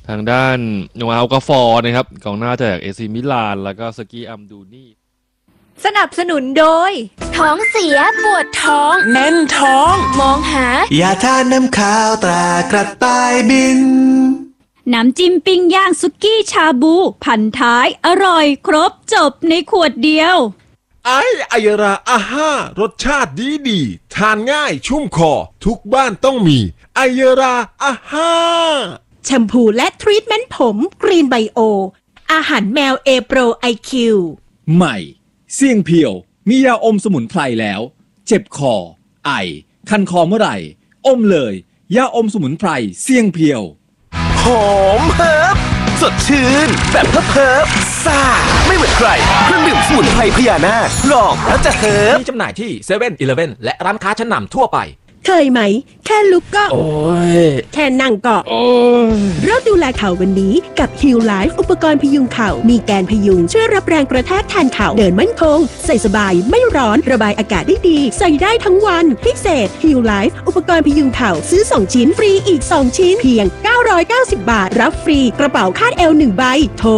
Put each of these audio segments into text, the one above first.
ทางด้านโนอาลกาฟอร์นะครับกองหน้าจากเอซิมิลานแล้วก็สกีอัมดูนี่สนับสนุนโดยท้องเสียปวดท้องแน่นท้องมองหายาทานน้ำข้าวตรากระต่ายบินน้ำจิ้มปิ้งย่างสุกี้ชาบูพันท้ายอร่อยครบจบในขวดเดียวไอายราอาห้ารสชาติดีทานง่ายชุ่มคอทุกบ้านต้องมีไอยราอาห้าแชมพูและทรีทเมนต์ผมกรีนไบโออาหารแมวเอโปรไอคิวใหม่เสี่ยงเพียวมียาอมสมุนไพรแล้วเจ็บคอไอคันคอเมื่อไหร่อมเลยยาอมสมุนไพรเสี่ยงเพียวหอมเฮิบสดชื่นแบบเพิบซ่าไม่เหมือนใครเครื่องดื่มสมุนไพรพญานาคลองแล้วจะเฮิบมีจำหน่ายที่เซเว่นอีเลฟเว่นและร้านค้าชั้นนำทั่วไปเคยไหมแค่ลุกก็โอ้ยแค่นั่งก็โอ้ยเริ่มดูแลเข่าวันนี้กับ Heal Life อุปกรณ์พยุงเข่ามีแกนพยุงช่วยรับแรงกระแทกแทนเข่าเดินมั่นคงใส่สบายไม่ร้อนระบายอากาศได้ดีใส่ได้ทั้งวันพิเศษ Heal Life อุปกรณ์พยุงเข่าซื้อ2ชิ้นฟรีอีก2ชิ้นเพียง990 บาทรับฟรีกระเป๋าคาดเอว1ใบโทร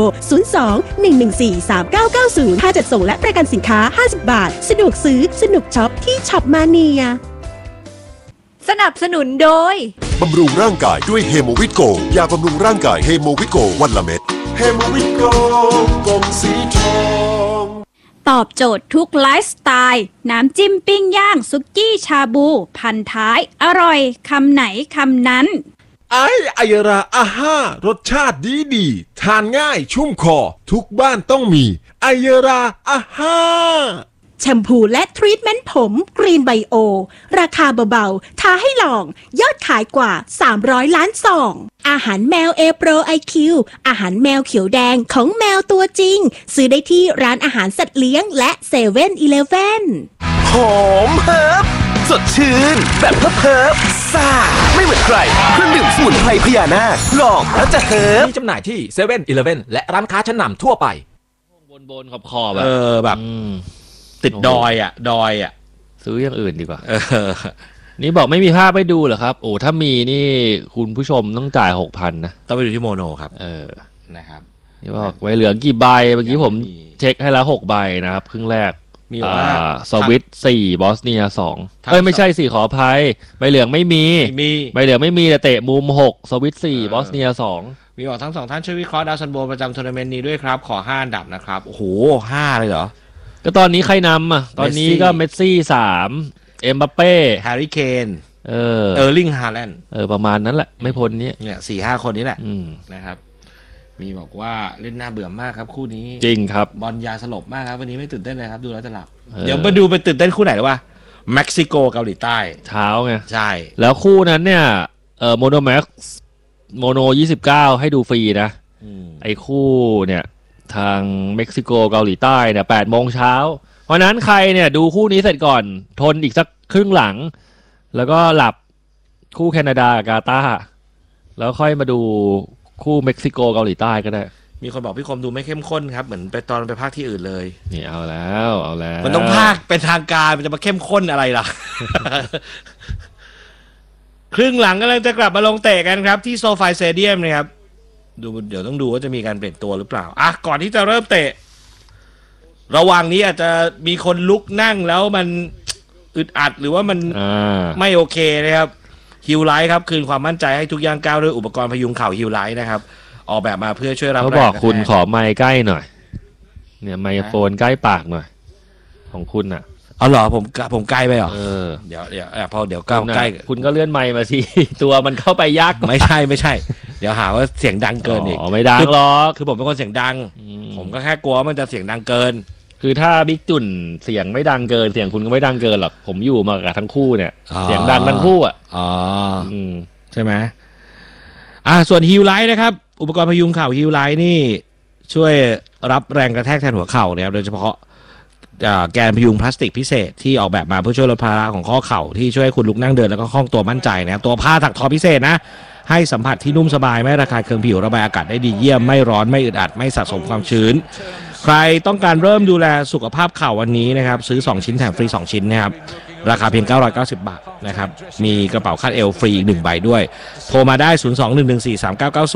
02-114-3990ค่าจัดส่งและประกันสินค้า50 บาทสะดวกซื้อสนุกช็อปที่ช็อปมาเนียสนับสนุนโดยบำรุงร่างกายด้วยเฮโมวิตโกยาบำรุงร่างกายเฮโมวิตโกวันละเม็ดเฮโมวิตโกกล่องสีทองตอบโจทย์ทุกไลฟ์สไตล์น้ำจิ้มปิ้งย่างสุกี้ชาบูพันท้ายอร่อยคำไหนคำนั้นไอยราอาห้ารสชาติดีทานง่ายชุ่มคอทุกบ้านต้องมีไอยราอาห้าแชมพูและทรีทเมนต์ผมกรีนไบโอราคาเบาๆท้าให้ลองยอดขายกว่า300ล้านซองอาหารแมวเอโปรไอคิวอาหารแมวเขียวแดงของแมวตัวจริงซื้อได้ที่ร้านอาหารสัตว์เลี้ยงและเซเว่นอีเลฟเว่นหอมเฮิบสดชื่นแบบเพิบซ่าไม่เหมือนใครเครื่องดื่มสมุนไพรพญานาคลองแล้วจะเฮิบมีจำหน่ายที่เซเว่นอีเลฟเว่นและร้านค้าชั้นนำทั่วไปบนขอบแบบติดดอยอ่ะซื้ออย่างอื่นดีกว่านี่บอกไม่มีภาพให้ดูเหรอครับโอ้ถ้ามีนี่คุณผู้ชมต้องจ่าย 6,000 นะต้องไปดูที่โมโนครับนะครับนี่บอกไว้เหลือกี่ใบเมื่อกี้ผมเช็คให้แล้ว6 ใบนะครับครึ่งแรกมีว่าสวิต4บอสเนีย2ไม่ใช่4ขออภัยใบเหลืองไม่มีใบเหลืองไม่มีแต่เตะมุม6สวิต4บอสเนีย2 มีบอกทั้ง2ท่านช่วยวิเคราะห์ดาวซันโบประจำทัวร์นาเมนต์นี้ด้วยครับขอ5อันดับนะครับโอ้โห5เลยเหรอก็ตอนนี้ใครนำอ่ะตอนนี้ก็เมสซี่3เอ็มบัปเป้แฮร์รี่เคนเออร์ลิงฮาแลนด์ประมาณนั้นแหละไม่พ้นนี้เนี่ย 4-5 คนนี้แหละนะครับมีบอกว่าเล่นน่าเบื่อมากครับคู่นี้จริงครับบอลยาสลบมากครับวันนี้ไม่ตื่นเต้นเลยครับดูแล้วจะหลับเดี๋ยวมาดูไปตื่นเต้นคู่ไหนหรือว่าเม็กซิโกเกาหลีใต้เช้าไงใช่แล้วคู่นั้นเนี่ยโมโนแม็กโมโน29ให้ดูฟรีนะไอ้คู่เนี่ยทางเม็กซิโกเกาหลีใต้เนี่ย8 โมงเช้าเพราะนั้นใครเนี่ยดูคู่นี้เสร็จก่อนทนอีกสักครึ่งหลังแล้วก็หลับคู่แคนาดากับกาตาร์แล้วค่อยมาดูคู่เม็กซิโกเกาหลีใต้ก็ได้มีคนบอกพี่คมดูไม่เข้มข้นครับเหมือนไปตอนไปภาคที่อื่นเลยนี่เอาแล้วมันต้องภาคเป็นทางการมันจะมาเข้มข้นอะไรล่ะ ครึ่งหลังกำลังจะกลับมาลงเตะกันครับที่โซฟาสเตเดียมนะครับดูเดี๋ยวต้องดูว่าจะมีการเปลี่ยนตัวหรือเปล่าก่อนที่จะเริ่มเตะระหว่างนี้อาจจะมีคนลุกนั่งแล้วมันอึดอัดหรือว่ามันไม่โอเคนะครับฮิลไลท์ครับคืนความมั่นใจให้ทุกย่างก้าวด้วยอุปกรณ์พยุงเข่าฮิลไลท์นะครับออกแบบมาเพื่อช่วยรับแรงเขาบอกคุณขอไมค์ใกล้หน่อยเนี่ยไมโครโฟนใกล้ปากหน่อยของคุณอ่ะเอาเหรอผมใกล้ไปเหรอเดี๋ยวพอเดี๋ยวใกล้คุณก็เลื่อนไมค์มาสิตัวมันเข้าไปยากไม่ใช่เดี๋ยวหาว่าเสียงดังเกินอีกไม่ดังหรอกคือผมเป็นคนเสียงดังผมก็แค่กลัวมันจะเสียงดังเกินคือถ้าบิ๊กจุ่นเสียงไม่ดังเกินเสียงคุณก็ไม่ดังเกินหรอกผมอยู่มากับทั้งคู่เนี่ยเสียงดังทั้งคู่อ่ะใช่ไหมส่วนฮิลไลท์นะครับอุปกรณ์พยุงเข่าฮิลไลท์นี่ช่วยรับแรงกระแทกแทนหัวเข่านะครับโดยเฉพาะแกนพยุงพลาสติกพิเศษที่ออกแบบมาเพื่อช่วยลดภาระของข้อเข่าที่ช่วยให้คุณลุกนั่งเดินแล้วก็คล่องตัวมั่นใจนะครับตัวผ้าถักทอพิเศษนะให้สัมผัสที่นุ่มสบายไม่ระคายเคืองผิวระบายอากาศได้ดีเยี่ยมไม่ร้อนไม่อึดอัดไม่สะสมความชื้นใครต้องการเริ่มดูแลสุขภาพเข่าวันนี้นะครับซื้อ2ชิ้นแถมฟรี2ชิ้นนะครับราคาเพียง990 บาทนะครับมีกระเป๋าคาดเอวฟรีอีก1ใบด้วยโทรมาได้02-114-3990